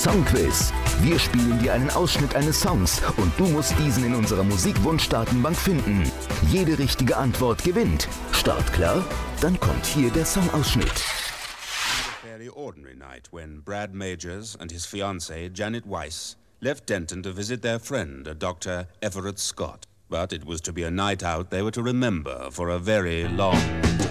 Songquiz. Wir spielen dir einen Ausschnitt eines Songs und du musst diesen in unserer Musikwunschdatenbank finden. Jede richtige Antwort gewinnt. Startklar? Dann kommt hier der Songausschnitt. A fairly ordinary night when Brad Majors and his fiancée Janet Weiss left Denton to visit their friend, a Dr. Everett Scott. But it was to be a night out they were to remember for a very long time.